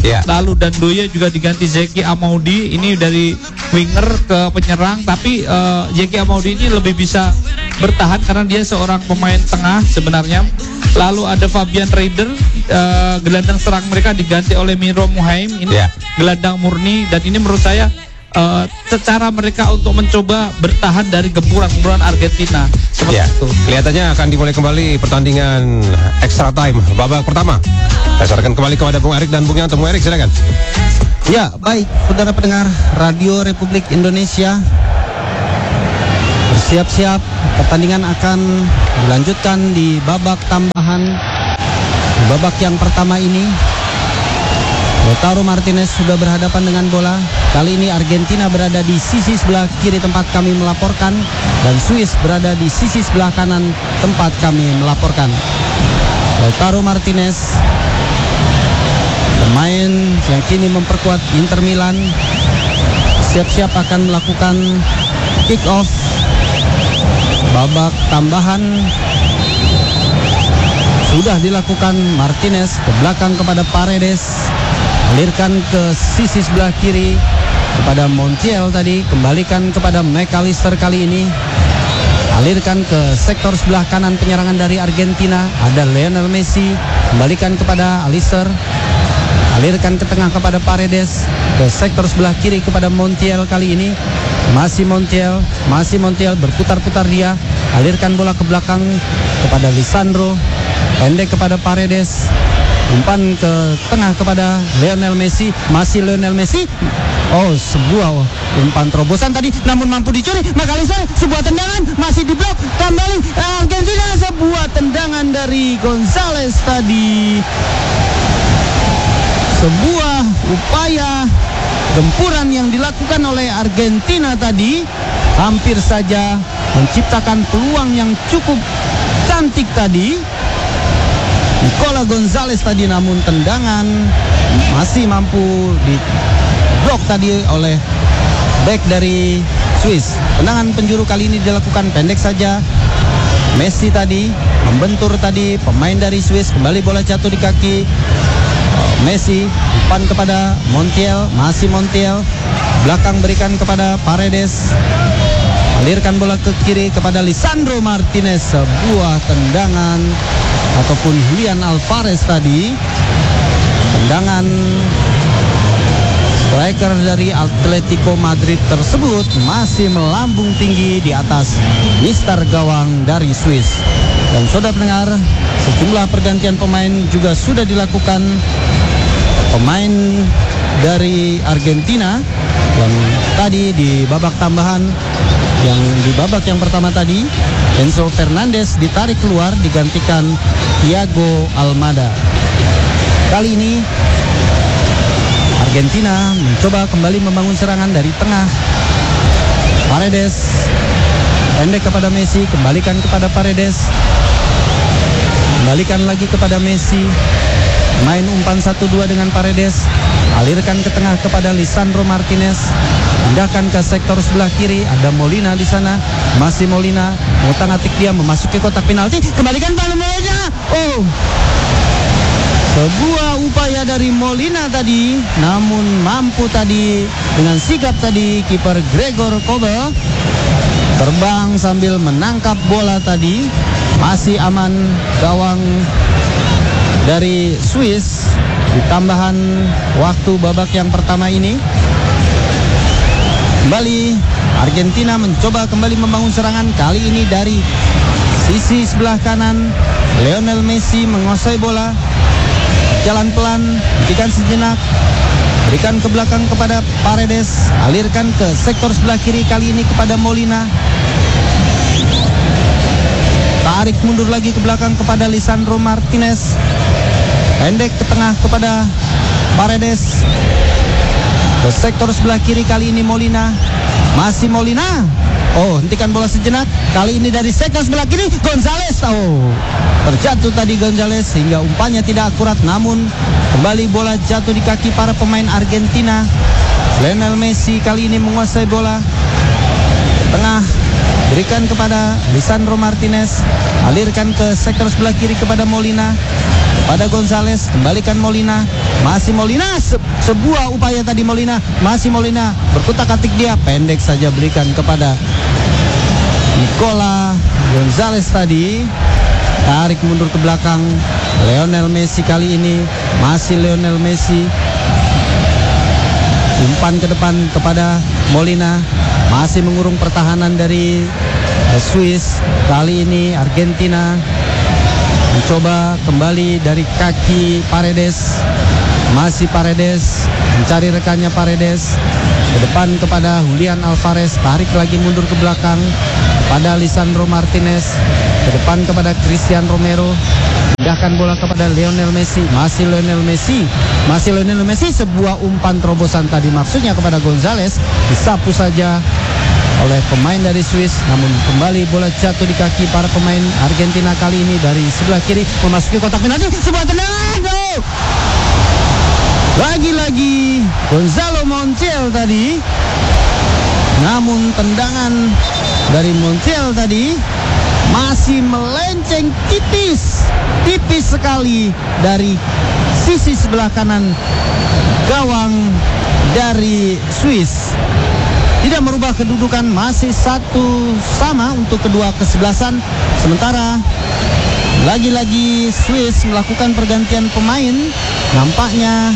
Lalu Dandoye juga diganti Zeki Amaudi, ini dari winger ke penyerang, tapi Zeki Amaudi ini lebih bisa bertahan karena dia seorang pemain tengah sebenarnya. Lalu ada Fabian Raider, gelandang serang mereka diganti oleh Miro Muhaim, ini gelandang murni, dan ini menurut saya secara mereka untuk mencoba bertahan dari gempuran-gempuran Argentina. Itu. Kelihatannya akan dimulai kembali pertandingan extra time babak pertama. Saya serahkan kembali kepada Bung Erik dan Bung Yanto. Bung Erik, silakan. Ya, baik, saudara pendengar Radio Republik Indonesia. Bersiap-siap, pertandingan akan dilanjutkan di babak tambahan. Di babak yang pertama ini, Lautaro Martinez sudah berhadapan dengan bola. Kali ini Argentina berada di sisi sebelah kiri tempat kami melaporkan, dan Swiss berada di sisi sebelah kanan tempat kami melaporkan. Lautaro Martinez, pemain yang kini memperkuat Inter Milan, siap-siap akan melakukan kick off babak tambahan. Sudah dilakukan. Martinez ke belakang kepada Paredes, alirkan ke sisi sebelah kiri kepada Montiel tadi, kembalikan kepada McAllister kali ini, alirkan ke sektor sebelah kanan penyerangan dari Argentina, ada Lionel Messi, kembalikan kepada Alisser, alirkan ke tengah kepada Paredes, ke sektor sebelah kiri kepada Montiel kali ini, masih Montiel berputar-putar dia, alirkan bola ke belakang kepada Lisandro, pendek kepada Paredes, umpan ke tengah kepada Lionel Messi, masih Lionel Messi. Oh, sebuah umpan terobosan tadi, namun mampu dicuri. McAllister, sebuah tendangan, masih diblok kembali Argentina. Sebuah tendangan dari Gonzalez tadi, sebuah upaya gempuran yang dilakukan oleh Argentina tadi hampir saja menciptakan peluang yang cukup cantik tadi. Nicola Gonzalez tadi, namun tendangan masih mampu diblok tadi oleh back dari Swiss. Tendangan penjuru kali ini dilakukan pendek saja. Messi tadi membentur tadi pemain dari Swiss, kembali bola jatuh di kaki Messi, umpan kepada Montiel, masih Montiel, belakang berikan kepada Paredes, alirkan bola ke kiri kepada Lisandro Martinez. Sebuah tendangan ataupun Julian Alvarez tadi, tendangan striker dari Atletico Madrid tersebut masih melambung tinggi di atas mistar gawang dari Swiss. Dan saudara pendengar, sejumlah pergantian pemain juga sudah dilakukan. Pemain dari Argentina yang tadi di babak tambahan, yang di babak yang pertama tadi, Enzo Fernandez ditarik keluar, digantikan Thiago Almada. Kali ini Argentina mencoba kembali membangun serangan dari tengah. Paredes pendek kepada Messi, kembalikan kepada Paredes, kembalikan lagi kepada Messi, main umpan 1-2 dengan Paredes, alirkan ke tengah kepada Lisandro Martinez, pindahkan ke sektor sebelah kiri, ada Molina di sana, masih Molina, mengutak-atik dia memasuki kotak penalti, kembalikan pada Molina. Oh, sebuah upaya dari Molina tadi, namun mampu tadi dengan sigap tadi kiper Gregor Kobel terbang sambil menangkap bola tadi. Masih aman gawang dari Swiss di tambahan waktu babak yang pertama ini. Kembali Argentina mencoba kembali membangun serangan, kali ini dari sisi sebelah kanan. Lionel Messi menguasai bola, jalan pelan, hentikan sejenak, berikan ke belakang kepada Paredes, alirkan ke sektor sebelah kiri, kali ini kepada Molina, tarik mundur lagi ke belakang kepada Lisandro Martinez, pendek ke tengah kepada Paredes, ke sektor sebelah kiri, kali ini Molina, masih Molina. Oh, hentikan bola sejenak, kali ini dari sektor sebelah kiri Gonzalez. Oh, terjatuh tadi Gonzalez sehingga umpannya tidak akurat, namun kembali bola jatuh di kaki para pemain Argentina. Lionel Messi kali ini menguasai bola tengah, berikan kepada Lisandro Martinez, alirkan ke sektor sebelah kiri kepada Molina, pada Gonzales, kembalikan Molina, masih Molina, sebuah upaya tadi Molina, masih Molina, berkutak-atik dia, pendek saja berikan kepada Nicola Gonzales tadi, tarik mundur ke belakang, Lionel Messi kali ini, masih Lionel Messi, umpan ke depan kepada Molina, masih mengurung pertahanan dari Swiss. Kali ini Argentina mencoba kembali dari kaki Paredes, masih Paredes mencari rekannya Paredes, ke depan kepada Julian Alvarez, tarik lagi mundur ke belakang pada Lisandro Martinez, ke depan kepada Christian Romero, pindahkan bola kepada Lionel Messi, masih Lionel Messi, masih Lionel Messi, sebuah umpan terobosan tadi maksudnya kepada Gonzales, disapu saja oleh pemain dari Swiss, namun kembali bola jatuh di kaki para pemain Argentina kali ini dari sebelah kiri memasuki kotak penalti, sebuah tendangan, gol! Lagi-lagi Gonzalo Montiel tadi, namun tendangan dari Montiel tadi masih melenceng tipis sekali dari sisi sebelah kanan gawang dari Swiss. Tidak merubah kedudukan, masih 1-1 untuk kedua kesebelasan. Sementara lagi-lagi Swiss melakukan pergantian pemain. Nampaknya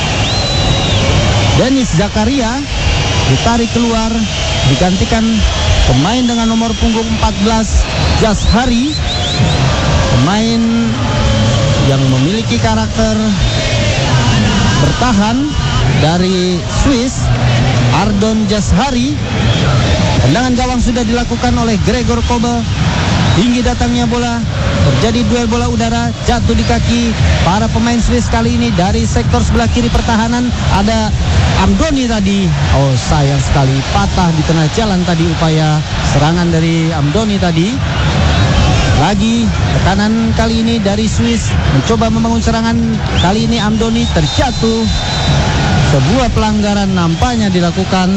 Denis Zakaria ditarik keluar, digantikan pemain dengan nomor punggung 14 Jashari, pemain yang memiliki karakter bertahan dari Swiss, Ardon Jashari. Tendangan gawang sudah dilakukan oleh Gregor Kobel. Tinggi datangnya bola, terjadi duel bola udara, jatuh di kaki para pemain Swiss kali ini dari sektor sebelah kiri pertahanan. Ada Amdoni tadi, oh sayang sekali, patah di tengah jalan tadi upaya serangan dari Amdoni tadi. Lagi tekanan kali ini dari Swiss, mencoba membangun serangan, kali ini Amdoni terjatuh. Sebuah pelanggaran nampaknya dilakukan.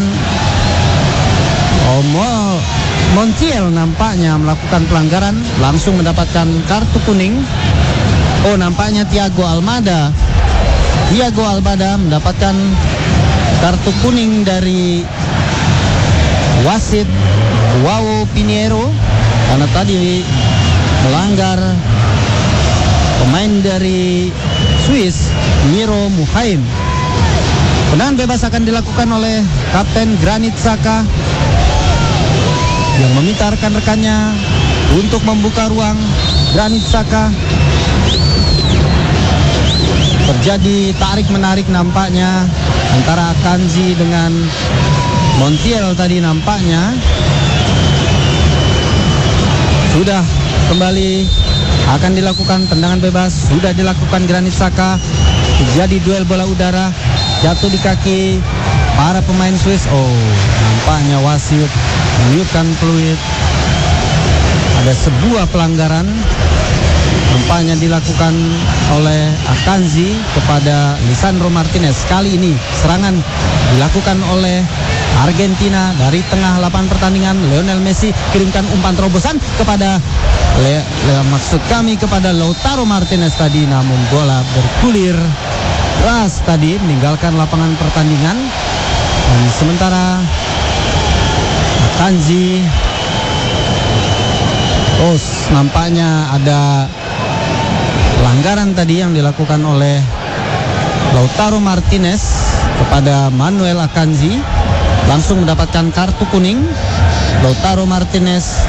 Montiel nampaknya melakukan pelanggaran, langsung mendapatkan kartu kuning. Oh, nampaknya Thiago Almada mendapatkan kartu kuning dari wasit Joao Pinheiro karena tadi melanggar pemain dari Swiss, Miro Muhaim. Tendangan bebas akan dilakukan oleh Kapten Granit Xhaka yang meminta rekan-rekannya untuk membuka ruang. Granit Xhaka, terjadi tarik-menarik nampaknya antara Akanji dengan Montiel tadi. Nampaknya sudah kembali akan dilakukan tendangan bebas, sudah dilakukan Granit Xhaka. Terjadi duel bola udara, jatuh di kaki para pemain Swiss. Oh, nampaknya wasit meniupkan peluit. Ada sebuah pelanggaran nampaknya dilakukan oleh Akanji kepada Lisandro Martinez. Kali ini serangan dilakukan oleh Argentina dari tengah lapangan pertandingan. Lionel Messi kirimkan umpan terobosan kepada kepada Lautaro Martinez tadi, namun bola bergulir keras tadi meninggalkan lapangan pertandingan. Dan sementara Akanji, nampaknya ada pelanggaran tadi yang dilakukan oleh Lautaro Martinez kepada Manuel Akanji, langsung mendapatkan kartu kuning. Lautaro Martinez.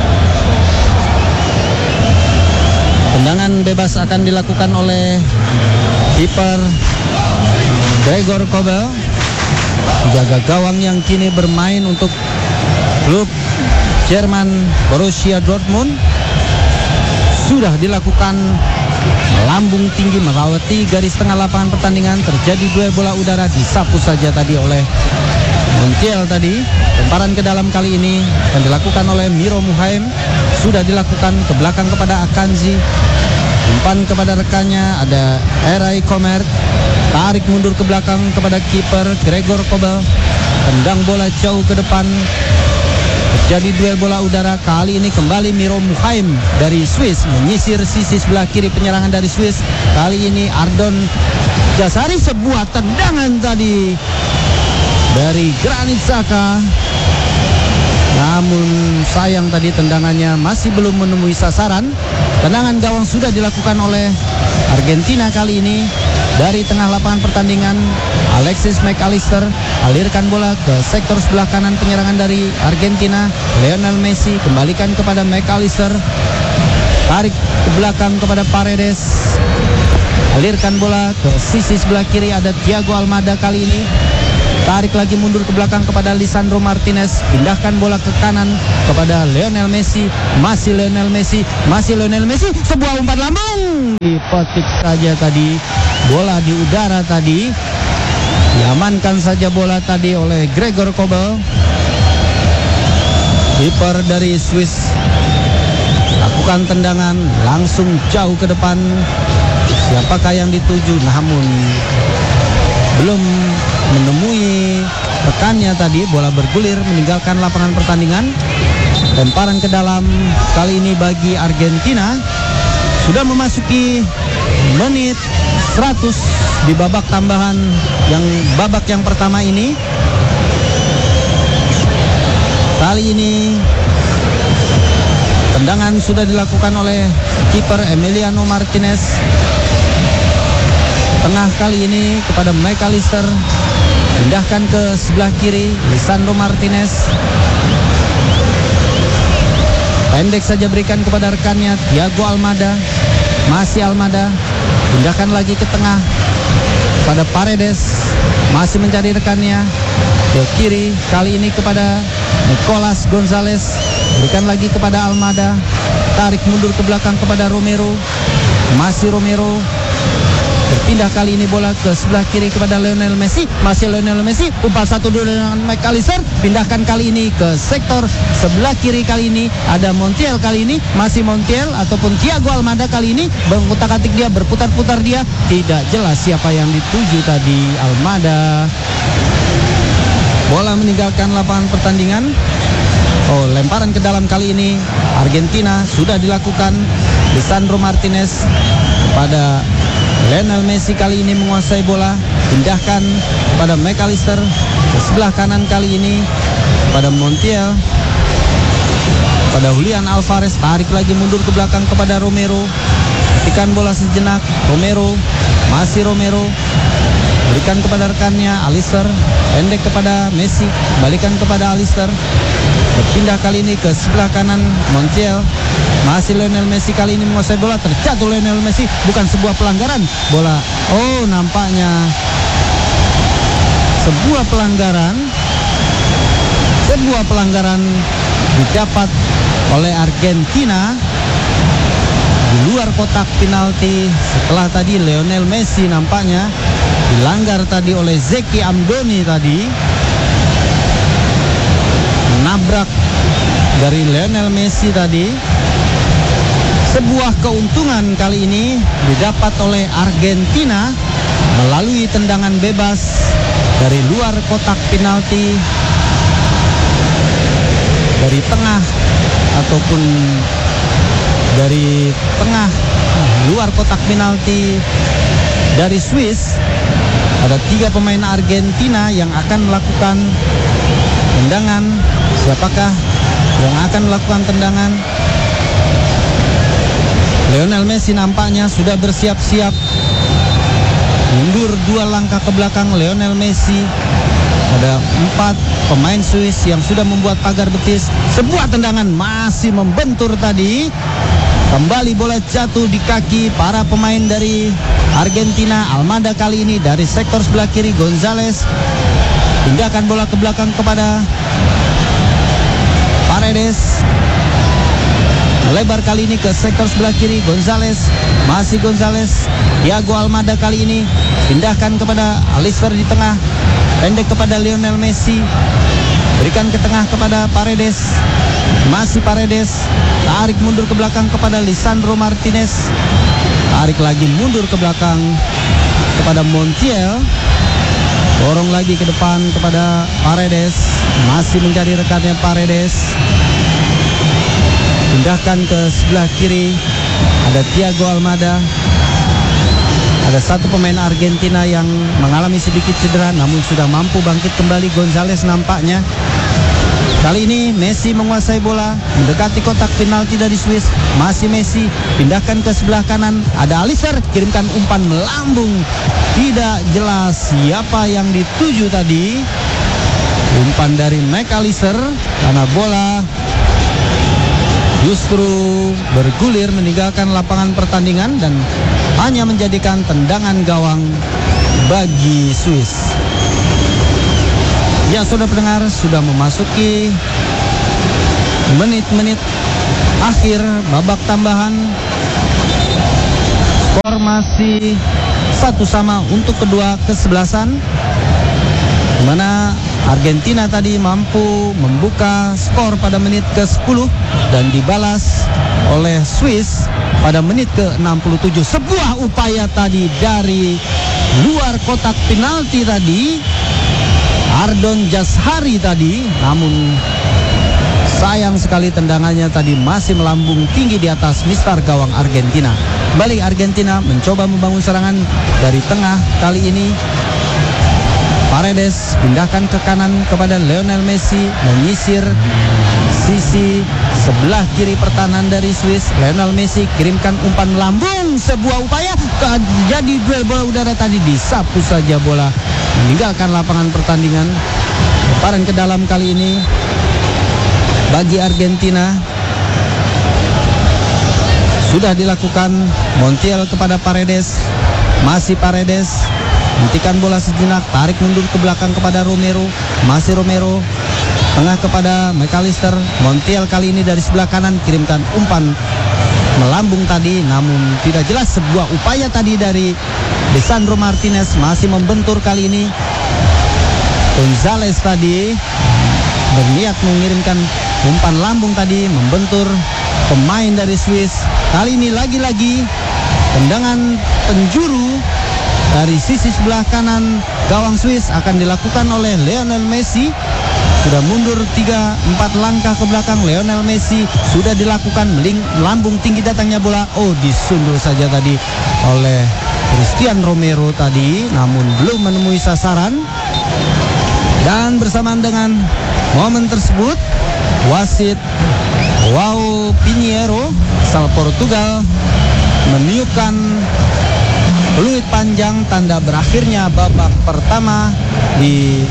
Tendangan bebas akan dilakukan oleh kiper Gregor Kobel, jaga gawang yang kini bermain untuk klub Jerman Borussia Dortmund. Sudah dilakukan melambung tinggi melewati garis tengah lapangan pertandingan. Terjadi duel bola udara, disapu saja tadi oleh Montiel tadi. Lemparan ke dalam kali ini yang dilakukan oleh Miro Muhaim. Sudah dilakukan ke belakang kepada Akanji. Umpan kepada rekannya, ada Eray Komert. Tarik mundur ke belakang kepada kiper Gregor Kobel. Tendang bola jauh ke depan. Jadi duel bola udara kali ini kembali Miro Muhaim dari Swiss menyisir sisi sebelah kiri penyerangan dari Swiss. Kali ini Ardon Jasari, sebuah tendangan tadi dari Granit Xhaka. Namun sayang tadi tendangannya masih belum menemui sasaran. Tendangan gawang sudah dilakukan oleh Argentina kali ini. Dari tengah lapangan pertandingan, Alexis McAllister alirkan bola ke sektor sebelah kanan penyerangan dari Argentina. Lionel Messi kembalikan kepada McAllister, tarik ke belakang kepada Paredes, alirkan bola ke sisi sebelah kiri, ada Thiago Almada kali ini. Tarik lagi mundur ke belakang kepada Lisandro Martinez, pindahkan bola ke kanan kepada Lionel Messi, masih Lionel Messi, sebuah umpan lambung, dipetik saja tadi bola di udara tadi, diamankan saja bola tadi oleh Gregor Kobel, kiper dari Swiss. Lakukan tendangan langsung jauh ke depan, siapakah yang dituju, namun belum menemui rekannya tadi. Bola bergulir meninggalkan lapangan pertandingan. Lemparan ke dalam kali ini bagi Argentina. Sudah memasuki menit 100 di babak tambahan babak yang pertama ini. Kali ini tendangan sudah dilakukan oleh kiper Emiliano Martinez. Tengah kali ini kepada McAllister, pindahkan ke sebelah kiri Lisandro Martinez, pendek saja berikan kepada rekannya Thiago Almada, masih Almada, pindahkan lagi ke tengah pada Paredes, masih mencari rekannya ke kiri, kali ini kepada Nicolas Gonzalez, berikan lagi kepada Almada, tarik mundur ke belakang kepada Romero, masih Romero, berpindah kali ini bola ke sebelah kiri kepada Lionel Messi, masih Lionel Messi, umpan 1-2 dengan McAllister, pindahkan kali ini ke sektor sebelah kiri, kali ini ada Montiel, kali ini masih Montiel ataupun Thiago Almada, kali ini mengutak-atik dia, berputar-putar dia, tidak jelas siapa yang dituju tadi. Almada, bola meninggalkan lapangan pertandingan. Lemparan ke dalam kali ini Argentina sudah dilakukan. Lisandro Martinez pada Lionel Messi kali ini menguasai bola, pindahkan pada McAllister ke sebelah kanan, kali ini pada Montiel, pada Julian Alvarez, tarik lagi mundur ke belakang kepada Romero, ketikan bola sejenak, Romero, masih Romero, berikan kepada rekannya Alister, pendek kepada Messi, balikan kepada Alister, berpindah kali ini ke sebelah kanan Montiel, masih Lionel Messi kali ini menguasai bola, terjatuh Lionel Messi, bukan sebuah pelanggaran, bola, nampaknya sebuah pelanggaran didapat oleh Argentina di luar kotak penalti. Setelah tadi Lionel Messi nampaknya dilanggar tadi oleh Zeki Amdoni tadi, nabrak dari Lionel Messi tadi. Sebuah keuntungan kali ini didapat oleh Argentina melalui tendangan bebas dari luar kotak penalti, dari tengah ataupun dari tengah luar kotak penalti dari Swiss. Ada 3 pemain Argentina yang akan melakukan tendangan. Siapakah yang akan melakukan tendangan? Lionel Messi nampaknya sudah bersiap-siap mundur 2 langkah ke belakang. Lionel Messi, ada 4 pemain Swiss yang sudah membuat pagar betis. Sebuah tendangan masih membentur tadi. Kembali bola jatuh di kaki para pemain dari Argentina. Almada kali ini dari sektor sebelah kiri, Gonzalez pindahkan bola ke belakang kepada Paredes, melebar kali ini ke sektor sebelah kiri, Gonzalez, masih Gonzalez, Thiago Almada kali ini pindahkan kepada Alisver di tengah, pendek kepada Lionel Messi, berikan ke tengah kepada Paredes, masih Paredes, tarik mundur ke belakang kepada Lisandro Martinez, tarik lagi mundur ke belakang kepada Montiel, dorong lagi lagi ke depan kepada Paredes. Masih mencari rekannya Paredes. Pindahkan ke sebelah kiri. Ada Thiago Almada. Ada satu pemain Argentina yang mengalami sedikit cedera, namun sudah mampu bangkit kembali. Gonzalez nampaknya. Kali ini Messi menguasai bola, mendekati kotak penalti dari Swiss. Masih Messi, pindahkan ke sebelah kanan. Ada Alisser, kirimkan umpan melambung. Tidak jelas siapa yang dituju tadi. Umpan dari McAllister, karena bola justru bergulir meninggalkan lapangan pertandingan dan hanya menjadikan tendangan gawang bagi Swiss. Ya, sudah pendengar, sudah memasuki menit-menit akhir babak tambahan. Skor masih 1-1 untuk kedua kesebelasan, di mana Argentina tadi mampu membuka skor pada menit ke-10 dan dibalas oleh Swiss pada menit ke-67. Sebuah upaya tadi dari luar kotak penalti tadi, Ardon Jashari tadi, namun sayang sekali tendangannya tadi masih melambung tinggi di atas mistar gawang Argentina. Kembali Argentina mencoba membangun serangan dari tengah. Kali ini Paredes pindahkan ke kanan kepada Lionel Messi, menyisir sisi sebelah kiri pertahanan dari Swiss. Lionel Messi kirimkan umpan melambung, sebuah upaya jadi duel bola udara tadi, disapu saja bola meninggalkan lapangan pertandingan. Lemparan ke dalam kali ini bagi Argentina sudah dilakukan. Montiel kepada Paredes, masih Paredes, hentikan bola sejenak, tarik mundur ke belakang kepada Romero, masih Romero, tengah kepada McAllister. Montiel kali ini dari sebelah kanan kirimkan umpan melambung tadi, namun tidak jelas. Sebuah upaya tadi dari Lisandro Martinez, masih membentur kali ini. Gonzalez tadi berniat mengirimkan umpan lambung tadi, membentur pemain dari Swiss. Kali ini lagi-lagi tendangan penjuru dari sisi sebelah kanan gawang Swiss akan dilakukan oleh Lionel Messi. Sudah mundur 3-4 langkah ke belakang. Lionel Messi sudah dilakukan, melambung tinggi datangnya bola. Oh, disundur saja tadi oleh Christian Romero tadi, namun belum menemui sasaran. Dan bersamaan dengan momen tersebut, wasit João Pinheiro asal Portugal meniupkan peluit panjang tanda berakhirnya babak pertama di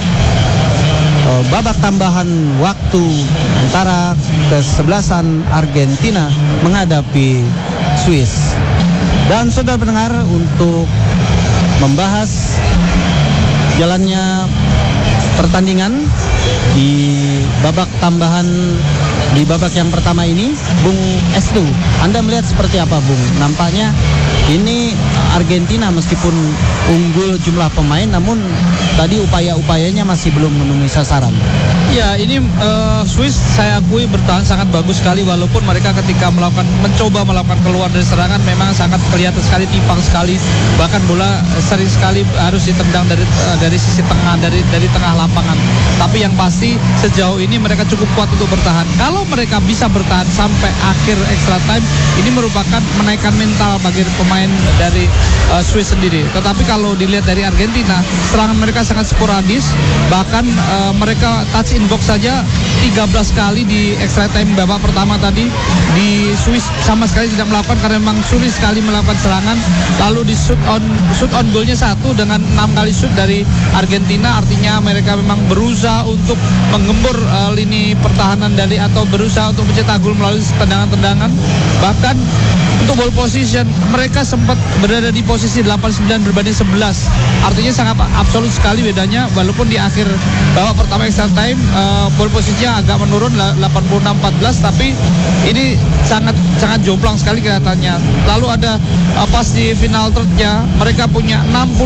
babak tambahan waktu antara kesebelasan Argentina menghadapi Swiss. Dan saudara pendengar, untuk membahas jalannya pertandingan di babak tambahan di babak yang pertama ini, Bung Estu, Anda melihat seperti apa, Bung? Nampaknya ini Argentina meskipun unggul jumlah pemain, namun tadi upaya-upayanya masih belum menemui sasaran. Ya, ini Swiss saya akui bertahan sangat bagus sekali, walaupun mereka ketika mencoba melakukan keluar dari serangan memang sangat kelihatan sekali timpang sekali. Bahkan bola sering sekali harus ditendang dari sisi tengah, dari tengah lapangan. Tapi yang pasti sejauh ini mereka cukup kuat untuk bertahan. Kalau mereka bisa bertahan sampai akhir extra time, ini merupakan menaikkan mental bagi pemain dari Swiss sendiri. Tetapi kalau dilihat dari Argentina, serangan mereka sangat sporadis. Bahkan mereka touch in box saja 13 kali di extra time babak pertama tadi. Di Swiss sama sekali tidak melakukan karena memang sulit sekali melakukan serangan. Lalu di shoot on goalnya 1 dengan 6 kali shoot dari Argentina. Artinya mereka memang berusaha untuk menggembur lini pertahanan dari, atau berusaha untuk mencetak gol melalui tendangan-tendangan. Bahkan untuk ball position mereka sempat berada di posisi 89 berbanding 11. Artinya sangat absolut sekali bedanya, walaupun di akhir babak pertama extra time ball posisinya agak menurun 86-14, tapi ini sangat jomplang sekali kelihatannya. Lalu ada pas di final third-nya mereka punya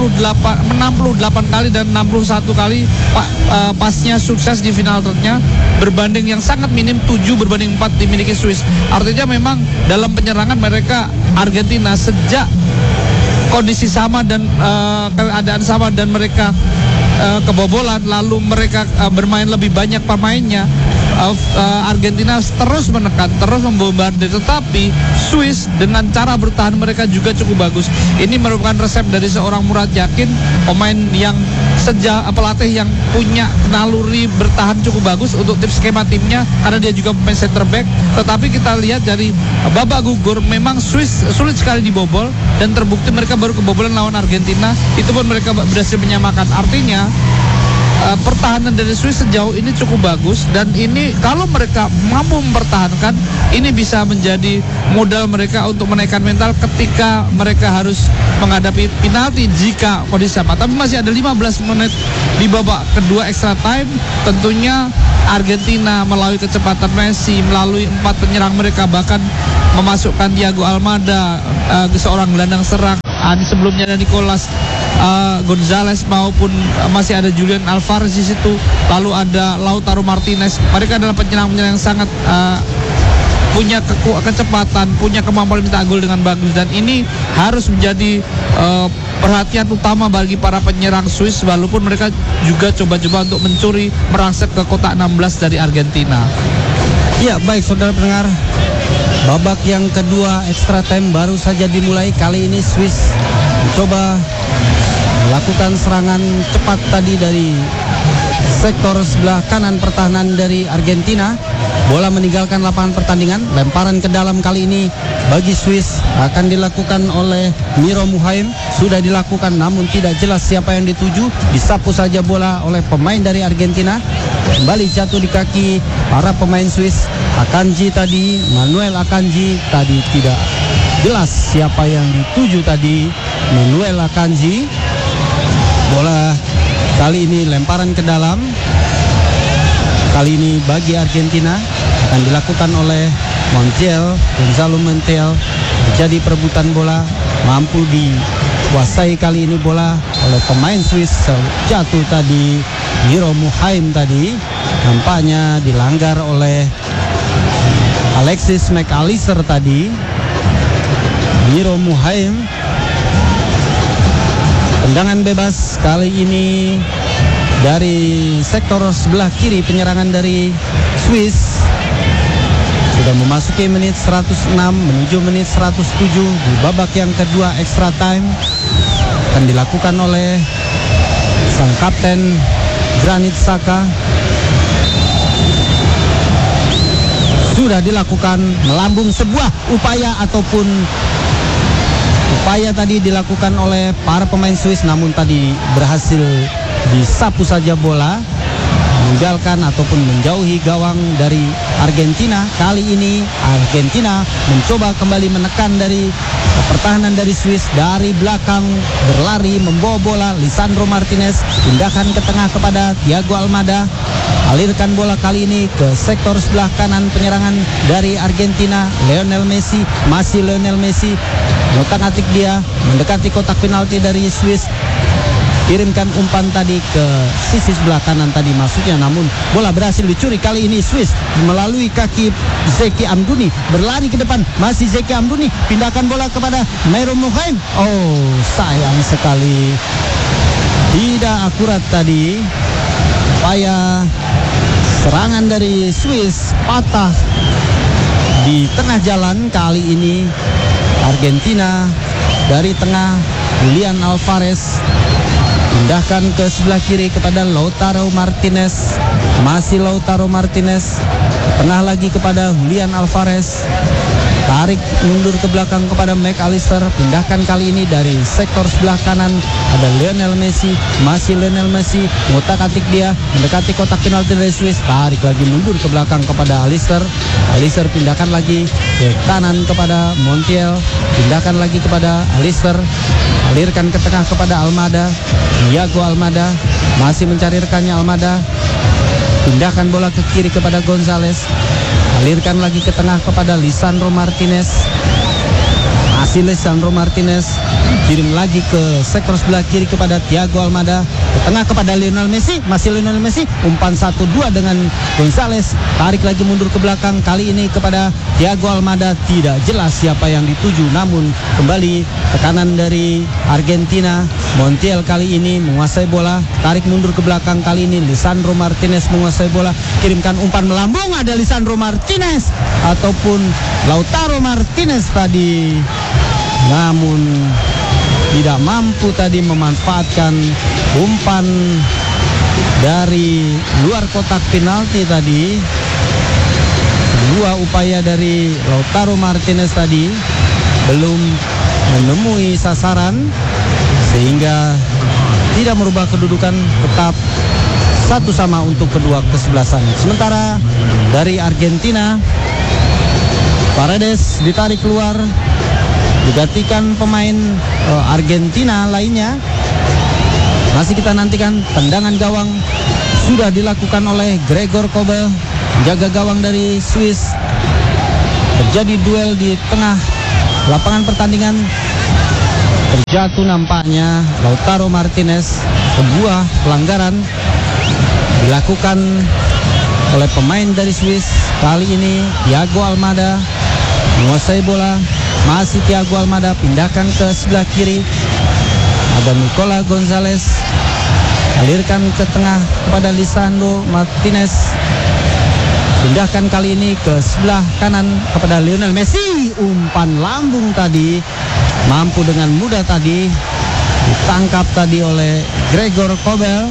68 kali dan 61 kali pasnya sukses di final third-nya, berbanding yang sangat minim 7 berbanding 4 dimiliki Swiss. Artinya memang dalam penyerangan mereka Argentina sejak kondisi sama dan keadaan sama dan mereka kebobolan, lalu mereka bermain lebih banyak pemainnya. Argentina terus menekan, terus membombardir, tetapi Swiss dengan cara bertahan mereka juga cukup bagus. Ini merupakan resep dari seorang Murat Yakin, pemain yang pelatih yang punya naluri bertahan cukup bagus untuk skema timnya, karena dia juga pemain center back. Tetapi kita lihat dari babak gugur, memang Swiss sulit sekali dibobol, dan terbukti mereka baru kebobolan lawan Argentina, itu pun mereka berhasil menyamakan. Artinya pertahanan dari Swiss sejauh ini cukup bagus, dan ini kalau mereka mampu mempertahankan, ini bisa menjadi modal mereka untuk menaikkan mental ketika mereka harus menghadapi penalti jika kondisi sama. Tapi masih ada 15 menit di babak kedua extra time. Tentunya Argentina melalui kecepatan Messi, melalui 4 penyerang mereka, bahkan memasukkan Thiago Almada, seorang gelandang serang. Sebelumnya ada Nicolas Gonzalez maupun masih ada Julian Alvarez di situ. Lalu ada Lautaro Martinez. Mereka adalah penyerang-penyerang yang sangat punya kecepatan, punya kemampuan mencetak gol dengan bagus, dan ini harus menjadi perhatian utama bagi para penyerang Swiss, walaupun mereka juga coba-coba untuk mencuri merangsek ke kotak 16 dari Argentina. Ya, baik saudara pendengar, babak yang kedua extra time baru saja dimulai. Kali ini Swiss mencoba melakukan serangan cepat tadi dari sektor sebelah kanan pertahanan dari Argentina. Bola meninggalkan lapangan pertandingan. Lemparan ke dalam kali ini bagi Swiss akan dilakukan oleh Miro Muhaim. Sudah dilakukan namun tidak jelas siapa yang dituju. Disapu saja bola oleh pemain dari Argentina. Kembali jatuh di kaki para pemain Swiss. Akanji tadi, Manuel Akanji tadi tidak jelas siapa yang dituju tadi. Manuel Akanji. Bola kali ini lemparan ke dalam. Kali ini bagi Argentina akan dilakukan oleh Montiel, Gonzalo Montiel. Terjadi perebutan bola, mampu dikuasai kali ini bola oleh pemain Swiss. Jatuh tadi Miro Muhaim tadi, nampaknya dilanggar oleh Alexis McAllister tadi. Miro Muhaim. Tendangan bebas kali ini dari sektor sebelah kiri penyerangan dari Swiss. Sudah memasuki menit 106 menuju menit 107 di babak yang kedua extra time. Akan dilakukan oleh sang kapten Granit Xhaka. Sudah dilakukan melambung sebuah upaya tadi dilakukan oleh para pemain Swiss, namun tadi berhasil disapu saja bola, meninggalkan ataupun menjauhi gawang dari Argentina. Kali ini Argentina mencoba kembali menekan dari pertahanan dari Swiss. Dari belakang berlari membawa bola Lisandro Martinez, pindahkan ke tengah kepada Thiago Almada. Alirkan bola kali ini ke sektor sebelah kanan penyerangan dari Argentina. Lionel Messi, masih Lionel Messi, ngotak-atik dia mendekati kotak penalti dari Swiss. Kirimkan umpan tadi ke sisi sebelah kanan tadi masuknya, namun bola berhasil dicuri kali ini Swiss melalui kaki Zeki Amdouni. Berlari ke depan, masih Zeki Amdouni, pindahkan bola kepada Miro Muhaim. Oh, sayang sekali, tidak akurat tadi. Upaya serangan dari Swiss patah di tengah jalan. Kali ini Argentina dari tengah, Julian Alvarez pindahkan ke sebelah kiri kepada Lautaro Martinez. Masih Lautaro Martinez, tengah lagi kepada Julian Alvarez. Tarik mundur ke belakang kepada McAllister. Pindahkan kali ini dari sektor sebelah kanan ada Lionel Messi. Masih Lionel Messi, ngotak-atik dia mendekati kotak penalti dari Swiss. Tarik lagi mundur ke belakang kepada Allister. Allister pindahkan lagi ke kanan kepada Montiel. Pindahkan lagi kepada Allister. Alirkan ke tengah kepada Almada. Thiago Almada masih mencari rekannya Almada. Pindahkan bola ke kiri kepada Gonzalez. Alirkan lagi ke tengah kepada Lisandro Martinez. Masih Lisandro Martinez. Kirim lagi ke sektor sebelah kiri kepada Thiago Almada. ke tengah kepada Lionel Messi, masih Lionel Messi, umpan 1-2 dengan Gonzales, tarik lagi mundur ke belakang, kali ini kepada Thiago Almada, tidak jelas siapa yang dituju, namun kembali tekanan dari Argentina. Montiel kali ini menguasai bola, tarik mundur ke belakang, kali ini Lisandro Martinez menguasai bola, kirimkan umpan melambung, ada Lisandro Martinez ataupun Lautaro Martinez tadi, namun tidak mampu tadi memanfaatkan umpan dari luar kotak penalti tadi. Dua upaya dari Lautaro Martinez tadi belum menemui sasaran, sehingga tidak merubah kedudukan, tetap 1-1 untuk kedua kesebelasan. Sementara dari Argentina, Paredes ditarik keluar, digantikan pemain Argentina lainnya. Masih kita nantikan tendangan gawang sudah dilakukan oleh Gregor Kobel, jaga gawang dari Swiss. Terjadi duel di tengah lapangan pertandingan. Terjatuh nampaknya Lautaro Martinez. Sebuah pelanggaran dilakukan oleh pemain dari Swiss. Kali ini Thiago Almada menguasai bola. Masih Thiago Almada, pindahkan ke sebelah kiri. Ada Nicola Gonzalez, alirkan ke tengah kepada Lisandro Martinez. Pindahkan kali ini ke sebelah kanan kepada Lionel Messi. Umpan lambung tadi, mampu dengan mudah tadi ditangkap tadi oleh Gregor Kobel.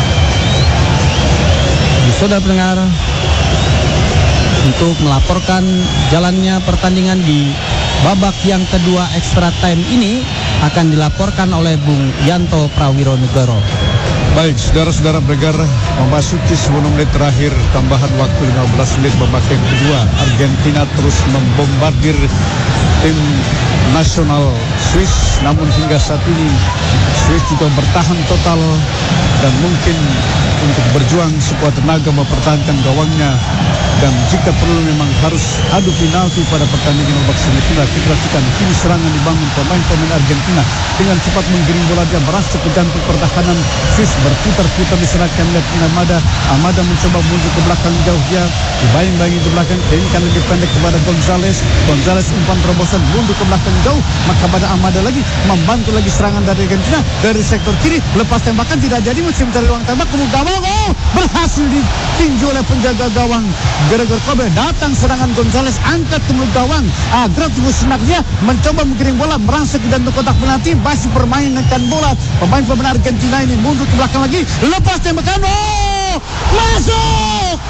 Saudara pendengar, untuk melaporkan jalannya pertandingan di babak yang kedua extra time ini akan dilaporkan oleh Bung Yanto Prawironegoro. Baik, saudara-saudara pendengar, memasuki 10 menit terakhir tambahan waktu 15 menit babak yang kedua. Argentina terus membombardir tim nasional Swiss, namun hingga saat ini Swiss juga bertahan total dan mungkin untuk berjuang sekuat tenaga mempertahankan gawangnya, dan jika perlu memang harus adu penalti pada pertandingan babak semifinal. Kita perhatikan kini serangan dibangun pemain-pemain Argentina dengan cepat menggiring bola, dia merasa ke jantung pertahanan Swiss, berputar-putar diserahkan oleh Almada mencoba mundur ke belakang jauh, dia dibayang-bayangi ke belakang, kirimkan lebih pendek kepada Gonzalez umpan terobosan mundur ke belakang jauh, maka pada Almada lagi membantu lagi serangan dari Argentina dari sektor kiri, lepas tembakan tidak jadi, mesti mencari ruang tembak, kemudian berhasil ditinju oleh penjaga gawang Gregor Kobel. Datang serangan Gonzalez, angkat ke mulut gawang, Greg tunggu senak, dia mencoba menggiring bola merangsek ke jantung kotak penalti, masih bermain dengan bola pemain Argentina ini, mundur ke belakang lagi, lepas tembakan, masuk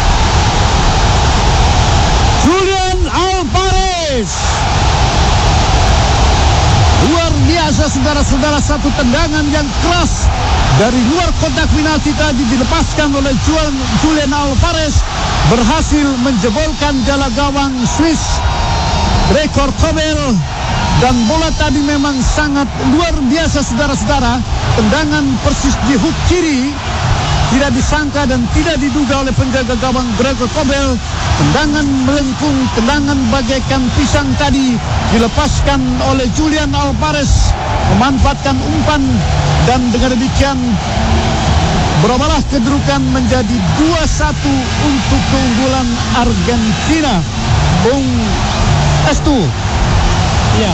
Julian Alvarez. Luar biasa saudara-saudara, satu tendangan yang keras dari luar kotak penalti tadi dilepaskan oleh Julian Alvarez, berhasil menjebolkan jala gawang Swiss Gregor Kobel, dan bola tadi memang sangat luar biasa saudara-saudara. Tendangan persis di hook kiri, tidak disangka dan tidak diduga oleh penjaga gawang Gregor Kobel. Tendangan melengkung, tendangan bagaikan pisang tadi dilepaskan oleh Julian Alvarez, memanfaatkan umpan, dan dengan demikian berubahlah kedudukan menjadi 2-1 untuk keunggulan Argentina. Bung Estu. Ya,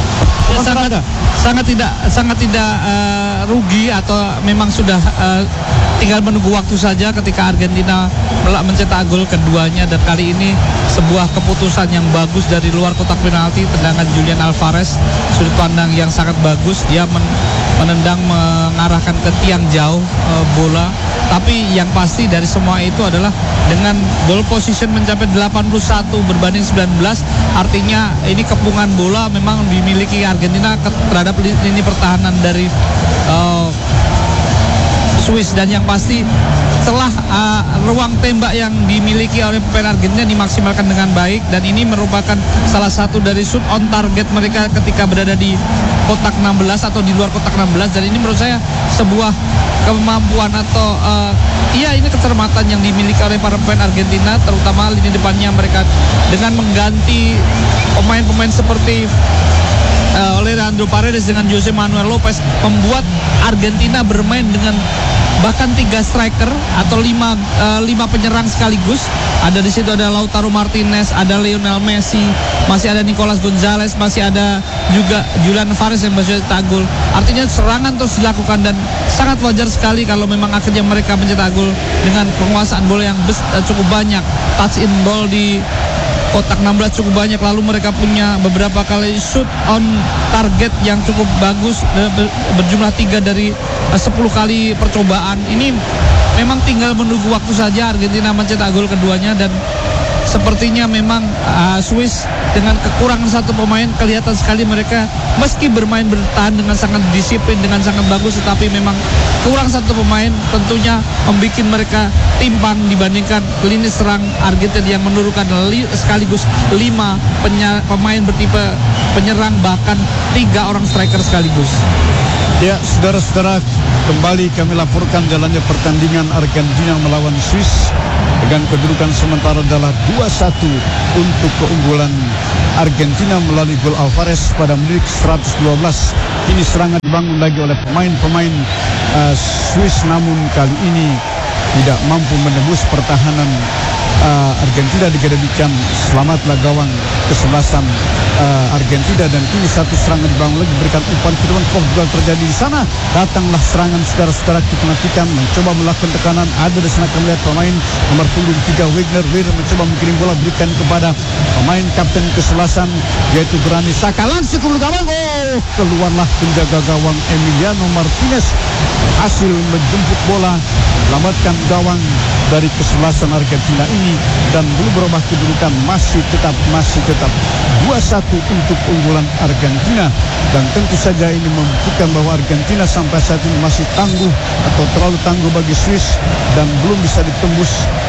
sangat tidak rugi, atau memang sudah tinggal menunggu waktu saja ketika Argentina mencetak gol keduanya, dan kali ini sebuah keputusan yang bagus dari luar kotak penalti, tendangan Julian Alvarez, sudut pandang yang sangat bagus, dia menendang mengarahkan ke tiang jauh bola. Tapi yang pasti dari semua itu adalah dengan ball position mencapai 81 berbanding 19, artinya ini kepungan bola memang dimiliki Argentina terhadap lini pertahanan dari Swiss, dan yang pasti setelah ruang tembak yang dimiliki oleh pemain Argentina dimaksimalkan dengan baik, dan ini merupakan salah satu dari shoot on target mereka ketika berada di kotak 16 atau di luar kotak 16, dan ini menurut saya sebuah kemampuan atau ini kecermatan yang dimiliki oleh para pemain Argentina, terutama lini depannya mereka dengan mengganti pemain-pemain seperti oleh Leandro Paredes dengan Jose Manuel Lopez membuat Argentina bermain dengan bahkan 3 striker atau 5 penyerang sekaligus. Ada di situ ada Lautaro Martinez, ada Lionel Messi, masih ada Nicolas Gonzalez, masih ada juga Julian Alvarez yang bisa cetak gol. Artinya serangan terus dilakukan dan sangat wajar sekali kalau memang akhirnya mereka mencetak gol dengan penguasaan bola yang cukup banyak. Touch in ball di kotak 16 cukup banyak, lalu mereka punya beberapa kali shoot on target yang cukup bagus, berjumlah 3 dari 10 kali percobaan. Ini memang tinggal menunggu waktu saja Argentina mencetak gol keduanya, dan sepertinya memang Swiss dengan kekurangan satu pemain kelihatan sekali mereka meski bermain bertahan dengan sangat disiplin, dengan sangat bagus, tetapi memang kurang satu pemain tentunya membuat mereka timpang dibandingkan lini serang Argentina yang menurunkan sekaligus 5 pemain bertipe penyerang, bahkan 3 orang striker sekaligus. Ya, saudara-saudara, kembali kami laporkan jalannya pertandingan Argentina melawan Swiss dengan kedudukan sementara adalah 2-1 untuk keunggulan Argentina melalui gol Alvarez pada menit 112. Ini serangan dibangun lagi oleh pemain-pemain Swiss, namun kali ini tidak mampu menembus pertahanan Argentina. Dikatakan selamatlah gawang kesebelasan Argentina, dan kini satu serangan dibangun lagi, berikan umpan ke depan. Juga terjadi di sana, datanglah serangan saudara-saudara, kita nantikan mencoba melakukan tekanan. Ada di sana kami lihat pemain nomor punggung 3 Wagner mencoba mengirim bola, berikan kepada pemain kapten kesebelasan yaitu Granit Xhaka, langsung ke gawang. Keluarlah penjaga gawang Emiliano Martinez, hasil menjemput bola, selamatkan gawang dari kesebelasan Argentina ini, dan belum berubah kedudukan, masih tetap 2-1 untuk unggulan Argentina. Dan tentu saja ini membuktikan bahwa Argentina sampai saat ini masih tangguh atau terlalu tangguh bagi Swiss dan belum bisa ditembus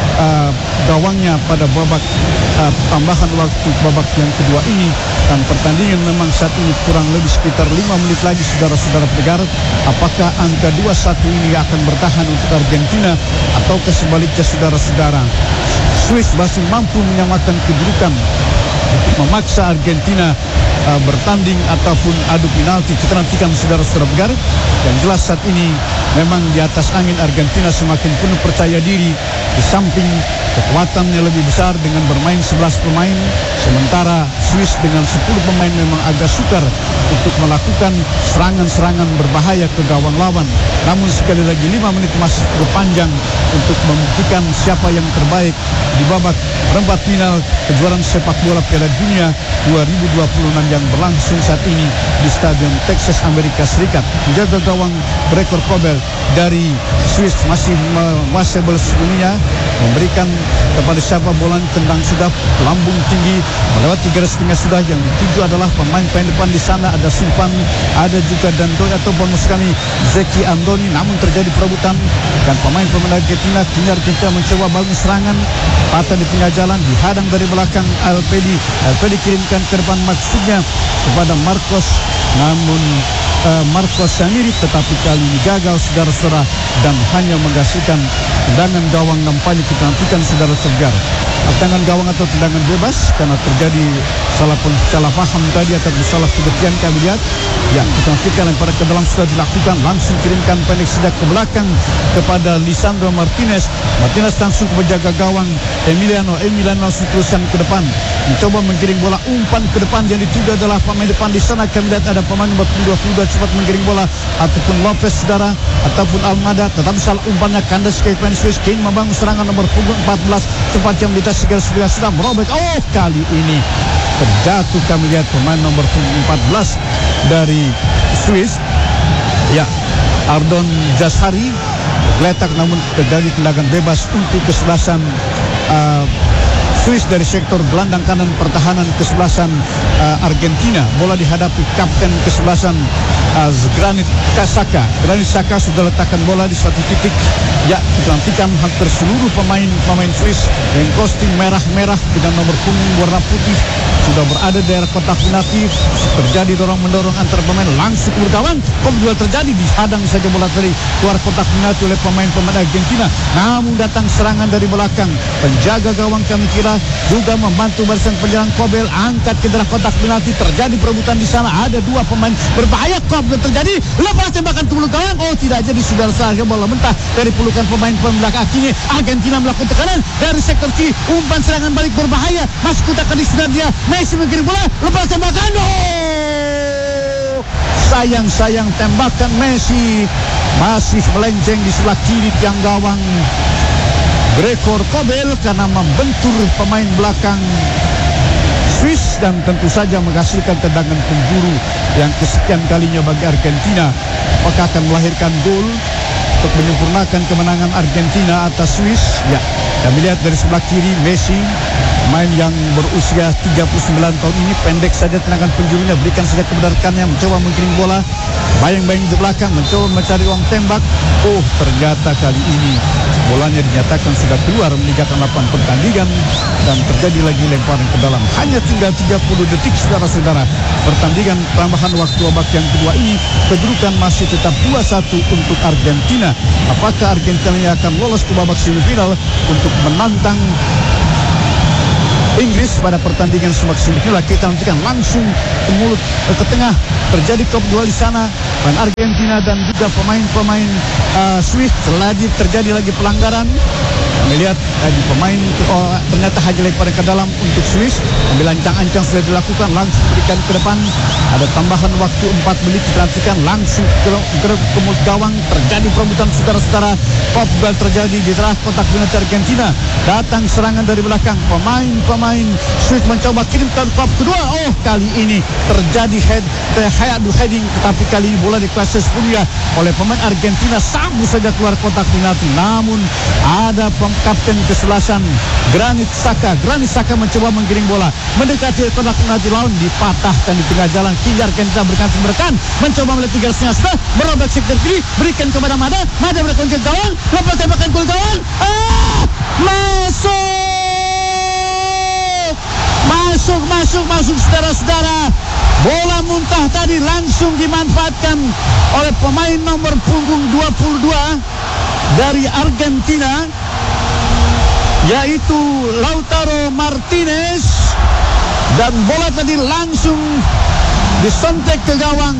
gawangnya pada babak tambahan waktu babak yang kedua ini. Dan pertandingan memang saat ini kurang lebih sekitar 5 menit lagi, saudara-saudara pendengar. Apakah angka 2-1 ini akan bertahan untuk Argentina atau sebaliknya, saudara-saudara? Swiss masih mampu menyamakan kedudukan, memaksa Argentina bertanding ataupun adu penalti. Kita nantikan, saudara-saudara pendengar. Yang jelas saat ini memang di atas angin Argentina semakin penuh percaya diri, di samping kekuatannya lebih besar dengan bermain 11 pemain, sementara Swiss dengan 10 pemain memang agak sukar untuk melakukan serangan-serangan berbahaya ke gawang lawan. Namun sekali lagi 5 menit masih cukup panjang untuk membuktikan siapa yang terbaik di babak perempat final kejuaraan sepak bola Piala Dunia 2026 yang berlangsung saat ini di Stadion Texas, Amerika Serikat. Menjaga gawang berekor Kobel dari Swiss masih menguasai bola sepenuhnya, memberikan kepada siapa bola tendang sudah lambung tinggi melewati garis tengah sudah. Yang dituju adalah pemain-pemain depan di sana, ada Simpan, ada juga Dandoni atau bonus kami Zeki Andoni. Namun terjadi perebutan dan pemain-pemain Argentina. Kini Argentina mencoba bangun serangan, patah di tengah jalan, dihadang dari belakang Alpedi kirimkan ke depan, maksudnya kepada Marcos, namun Marcos sendiri tetapi kali ini gagal, saudara-saudara, dan hanya menghasilkan tendangan gawang. Nampaknya kita nantikan, saudara-saudara, tendangan gawang atau tendangan bebas karena terjadi salah paham tadi atau salah pengertian kami lihat. Ya, kita nantikan lempar ke dalam sudah dilakukan, langsung kirimkan pendek sejak ke belakang kepada Lisandro Martinez. Martinez langsung ke penjaga gawang Emiliano langsung teruskan ke depan, mencoba menggiring bola, umpan ke depan. Yang dituju adalah pemain depan di sana. Kami lihat ada pemain nomor 22 cepat menggiring bola, ataupun Lopez, saudara, ataupun Almada. Tetapi salah umpannya kandas ke pemain Swiss. Kini membangun serangan nomor 14 cepat yang melintasi garis finish sudah merobek. Kali ini terjatuh kami lihat pemain nomor 14 dari Swiss, ya, Ardon Jashari letak, namun terjadi tendangan bebas untuk kesebelasan Swiss dari sektor gelandang kanan pertahanan kesebelasan Argentina. Bola dihadapi kapten kesebelasan Granit Xhaka sudah letakkan bola di suatu titik. Ya, dilantikan hampir seluruh pemain Swiss yang kostum merah-merah dengan nomor punggung warna putih sudah berada di daerah kotak penalti. Terjadi dorong-mendorong antar pemain, langsung ke gawang. Juga terjadi, dihadang saja bola dari keluar kotak penalti oleh pemain Argentina. Namun datang serangan dari belakang. Penjaga gawang kami kira bola, juga membantu barisan penyerang Kobel, angkat ke dalam kotak penalti, terjadi perebutan di sana, ada dua pemain berbahaya, Kobel terjadi, lepas tembakan ke mulut gawang, tidak jadi saudara-saudara, bola mentah dari pelukan pemain belakang. Akhirnya Argentina melakukan tekanan dari sektor kiri, umpan serangan balik berbahaya, masuk kotak di sebelah dia, Messi mengirim bola, lepas tembakan, sayang tembakan Messi masih melenceng di sebelah kiri tiang gawang Gregor Kobel karena membentur pemain belakang Swiss dan tentu saja menghasilkan tendangan penjuru yang kesekian kalinya bagi Argentina. Apakah akan melahirkan gol untuk menyempurnakan kemenangan Argentina atas Swiss? Ya, kami lihat dari sebelah kiri Messi, pemain yang berusia 39 tahun ini, pendek saja tendangan penjurunya, berikan saja kepada rekannya, mencoba menggiring bola, bayang-bayang di belakang, mencoba mencari ruang tembak. Ternyata kali ini bolanya dinyatakan sudah keluar, meninggalkan lapangan pertandingan dan terjadi lagi lemparan ke dalam. Hanya tinggal 30 detik saudara-saudara pertandingan tambahan waktu babak yang kedua ini, kedudukan masih tetap 2-1 untuk Argentina. Apakah Argentina akan lolos ke babak semifinal untuk menantang Inggris pada pertandingan semifinal? Kita nantikan langsung ke tengah, terjadi duel di sana, pemain Argentina dan juga pemain-pemain Swiss. Terjadi lagi pelanggaran. Kami lihat pemain ternyata hanya lemparan ke dalam untuk Swiss. Ambil ancang-ancang sudah dilakukan, langsung berikan ke depan. Ada tambahan waktu 4 menit, diperhatikan langsung ke mulut gawang, terjadi perebutan saudara-saudara. Duel terjadi di tengah kotak penalti Argentina. Datang serangan dari belakang, pemain Swiss mencoba kirim ke kop kedua. Kali ini terjadi heading, tetapi kali ini bola dikuasai sepenuhnya oleh pemain Argentina, sambut saja keluar kotak penalti. Namun ada kapten kesebelasan Granit Xhaka mencoba menggiring bola mendekati kotak penalti lawan, dipatahkan di tengah jalan. Kini Argentina berkan mencoba melewati garis tengah, sudah merobek sektor kiri, berikan kepada Mada berikan ke gawang, lepas tembakan gol gawang, masuk saudara-saudara. Bola muntah tadi langsung dimanfaatkan oleh pemain nomor punggung 22 dari Argentina, yaitu Lautaro Martinez, dan bola tadi langsung disontek ke gawang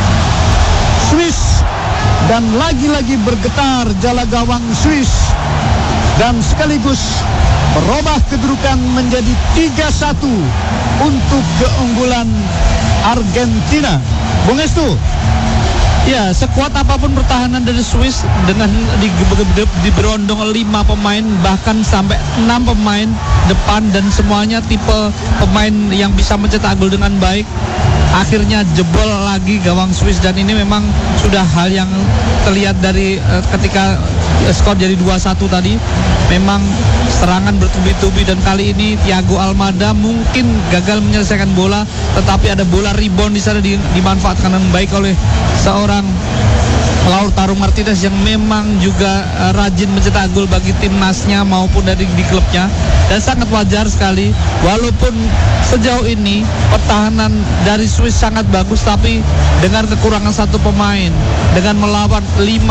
Swiss dan lagi-lagi bergetar jala gawang Swiss dan sekaligus merubah kedudukan menjadi 3-1 untuk keunggulan Argentina. Bung Estu. Ya, sekuat apapun pertahanan dari Swiss dengan diberondong 5 pemain, bahkan sampai 6 pemain depan, dan semuanya tipe pemain yang bisa mencetak gol dengan baik, akhirnya jebol lagi gawang Swiss. Dan ini memang sudah hal yang terlihat dari ketika skor jadi 2-1 tadi. Memang serangan bertubi-tubi, dan kali ini Thiago Almada mungkin gagal menyelesaikan bola, tetapi ada bola rebound di sana dimanfaatkan dengan baik oleh seorang Lautaro Martinez yang memang juga rajin mencetak gol bagi timnasnya maupun di klubnya. Dan sangat wajar sekali, walaupun sejauh ini pertahanan dari Swiss sangat bagus, tapi dengan kekurangan satu pemain, dengan melawan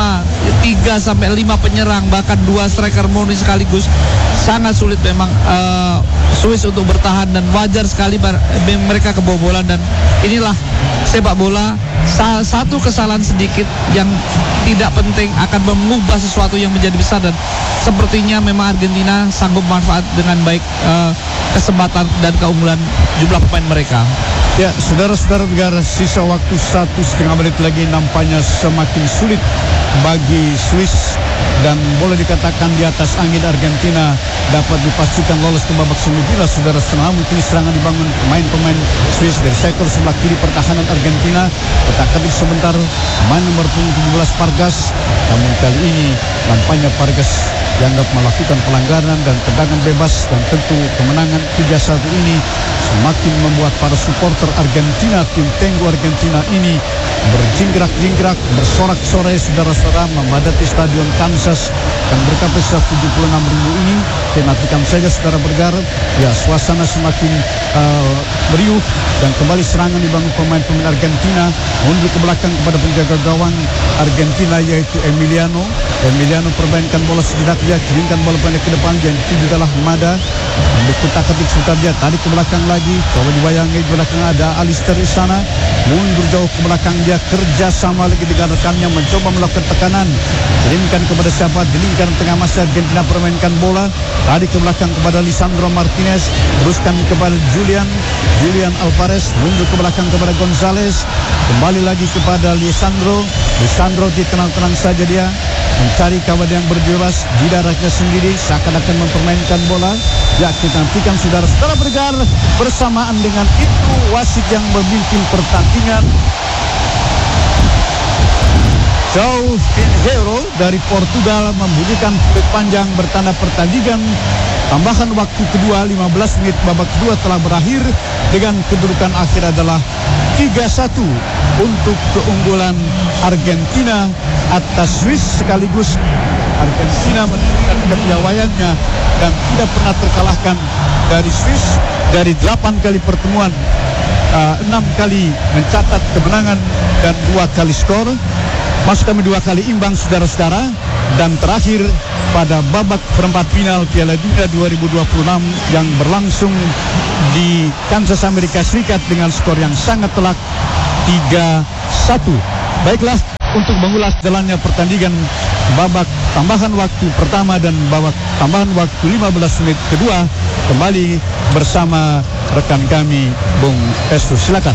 3-5 penyerang, bahkan 2 striker murni sekaligus, sangat sulit memang Swiss untuk bertahan, dan wajar sekali mereka kebobolan. Dan inilah sepak bola, satu kesalahan sedikit yang tidak penting akan mengubah sesuatu yang menjadi besar, dan sepertinya memang Argentina sanggup manfaat dengan baik kesempatan dan keunggulan jumlah pemain mereka. Ya, saudara-saudara negara, sisa waktu 1,5 menit lagi nampaknya semakin sulit bagi Swiss, dan boleh dikatakan di atas angin Argentina dapat dipastikan lolos ke babak semifinal. Saudara-saudara, mungkin serangan dibangun pemain-pemain Swiss dari sektor sebelah kiri pertahanan Argentina. Ketik sebentar pemain nomor 17 Pargas, namun kali ini nampaknya Pargas dianggap melakukan pelanggaran dan tendangan bebas, dan tentu kemenangan 3-1 ini semakin membuat para supporter Argentina, tim Tenggo Argentina ini berjingkrak-jingkrak, bersorak-sorai saudara-saudara, memadati Stadion Kansas yang berkapasitas 76.000 ini Oke, nantikan saja saudara bergar. Ya, suasana semakin meriuh dan kembali serangan dibangun pemain-pemain Argentina. Mundur ke belakang kepada penjaga gawang Argentina yaitu Emiliano. Emiliano permainkan bola sejenak, dia kirimkan bola pendek ke depan, yang itu adalah Mada. Dikutak-katik sebentar, dia tarik ke belakang lagi. Coba dibayangi di belakang ada Alister di sana. Mundur jauh ke belakang, dia kerja sama lagi dengan rekannya mencoba melakukan tekanan. Kirimkan kepada siapa? Dilingkan tengah masa Argentina permainkan bola. Tarik ke belakang kepada Lisandro Martinez. Teruskan kepada Julian Alvarez. Mundur ke belakang kepada Gonzalez. Kembali lagi kepada Lisandro. Lisandro tenang-tenang saja dia mencari kawan yang berdurasi di daratnya sendiri, seakan-akan mempermainkan bola. Ya, kita nantikan saudara-saudara bergar. Bersamaan dengan itu wasit yang memimpin pertandingan, João Pinheiro dari Portugal, membunyikan peluit panjang bertanda pertandingan tambahan waktu kedua. 15 menit babak kedua telah berakhir dengan kedudukan akhir adalah 3-1 untuk keunggulan Argentina atas Swiss, sekaligus Argentina menunjukkan kepiawaiannya dan tidak pernah terkalahkan dari Swiss dari 8 kali pertemuan. 6 kali mencatat kemenangan dan 2 kali skor. Maksud kami 2 kali imbang saudara-saudara. Dan terakhir pada babak perempat final Piala Dunia 2026 yang berlangsung di Kansas, Amerika Serikat dengan skor yang sangat telak 3-1. Baiklah, untuk mengulas jalannya pertandingan babak tambahan waktu pertama dan babak tambahan waktu 15 menit kedua, kembali bersama rekan kami Bung Estu, silakan.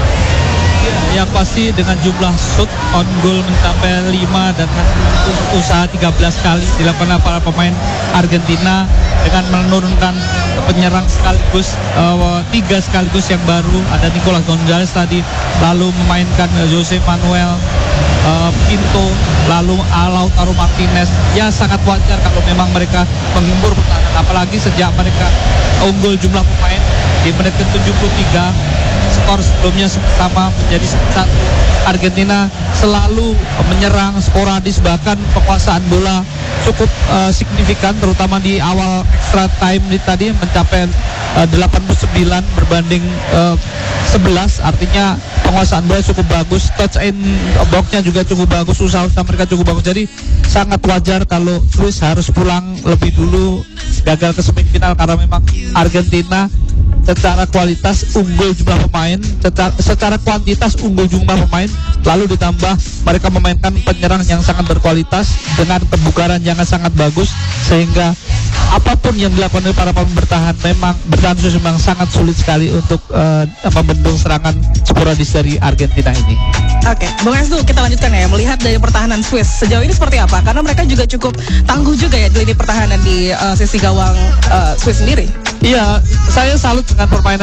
Yang pasti dengan jumlah shoot on goal mencapai 5 dan usaha 13 kali dilakukan para pemain Argentina dengan menurunkan penyerang sekaligus 3 sekaligus yang baru, ada Nicolas Gonzalez tadi, lalu memainkan Jose Manuel Pinto, lalu Lautaro Martinez. Ya, sangat wajar kalau memang mereka menghibur pertahanan, apalagi sejak mereka unggul jumlah pemain di menit ke-73. Skor sebelumnya sama menjadi 1. Argentina selalu menyerang sporadis, bahkan penguasaan bola cukup signifikan, terutama di awal extra time tadi mencapai 89 berbanding 11, artinya penguasaan bola cukup bagus, touch in box-nya juga cukup bagus, usaha-usaha mereka cukup bagus. Jadi sangat wajar kalau Swiss harus pulang lebih dulu, gagal ke semifinal, karena memang Argentina secara kualitas unggul jumlah pemain, secara kuantitas unggul jumlah pemain, lalu ditambah mereka memainkan penyerang yang sangat berkualitas dengan kebugaran yang sangat bagus, sehingga apapun yang dilakukan oleh para pemain bertahan Swiss memang sangat sulit sekali untuk membendung serangan sporadis dari Argentina ini. Oke, Bung Estu, kita lanjutkan ya, melihat dari pertahanan Swiss sejauh ini seperti apa? Karena mereka juga cukup tangguh juga ya di lini pertahanan di sisi gawang Swiss sendiri. Iya, saya salut dengan permainan